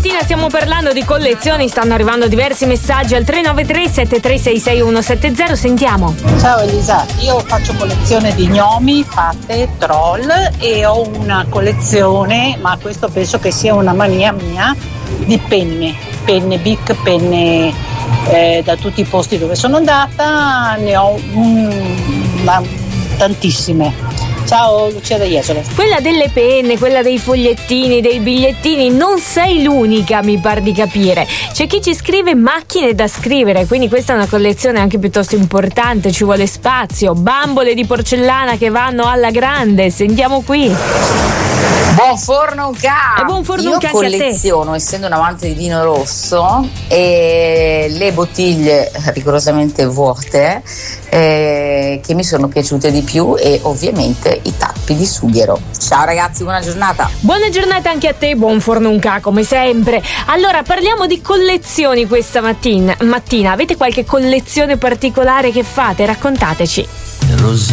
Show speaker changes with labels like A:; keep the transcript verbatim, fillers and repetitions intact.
A: mattina stiamo parlando di collezioni, stanno arrivando diversi messaggi al tre nove tre sette tre sei sei uno sette zero, sentiamo.
B: Ciao Elisa, io faccio collezione di gnomi, fatte, troll e ho una collezione, ma questo penso che sia una mania mia, di penne, penne Bic, penne eh, da tutti i posti dove sono andata, ne ho un, ma, tantissime. Ciao Lucia da Jesole.
A: Quella delle penne, quella dei fogliettini, dei bigliettini, non sei l'unica, mi par di capire. C'è chi ci scrive macchine da scrivere, quindi questa è una collezione anche piuttosto importante, ci vuole spazio. Bambole di porcellana che vanno alla grande, sentiamo qui.
C: Buon forno un ca!
A: E buon forno
C: Io
A: un ca anche a te.
C: colleziono, essendo un amante di vino rosso, e le bottiglie rigorosamente vuote eh, che mi sono piaciute di più, e ovviamente i tappi di sughero. Ciao ragazzi, buona giornata.
A: Buona giornata anche a te, buon forno un ca come sempre. Allora parliamo di collezioni questa mattina. mattina. Avete qualche collezione particolare che fate? Raccontateci.